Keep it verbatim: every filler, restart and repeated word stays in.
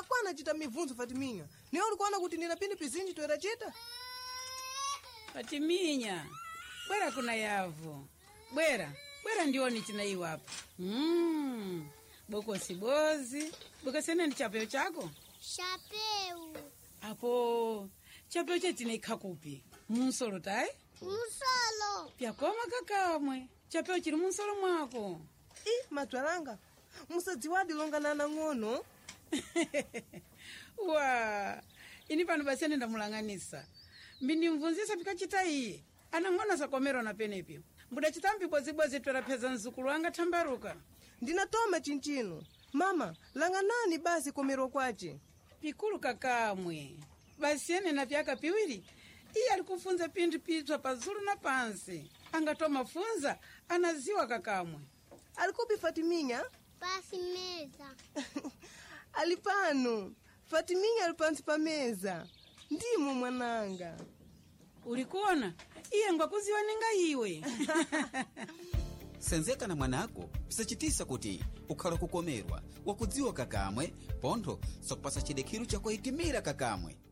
akwana chita mivunzo Fatiminya. Niyo ulikuona kuti nina pindi pizinji toera chita? Fatiminya, bwera kuna yavu. Bwera, bwera ndioni china iwapo. Mmm, boko sibozi. Boko sene ni chapeo chako? Chapeu. Apo, chapeo chetine ikakupi. Munsolo tai? Munsolo. Pia koma kakamwe. Chapeo chiri munsolo mwako. Ih, matwalanga. Musadziwadi longana na ngono. Wa, ini pano basene ndamulanganisa. Mbini mvunzisa pika chita iye. Anangona sakomero na penepio. Mbuda chitambi bozi bozi tuwara peza nzukulu wanga tambaruka. Ndina toma chinchino. Mama, langanani basi komero kwache? Pikulu kakamwe. Basi ene na piaka piwiri. Iye alikufunza pindi pitwa pazuru na pansi. Angatoma funza, anaziwa kakamwe. Alikupi Fatiminya? Pasi meza. Alipano. Fatiminya alipansi pa meza. Ndimo mwananga. Ulikuona? Iye ngwa kuziwa ninga iwe. Senzeka na mwanako, pisachitisa kuti ukhala kukomerwa. Wakudziwa kakamwe, pontho sokupasa chidekiru cha kuhitimira kakamwe.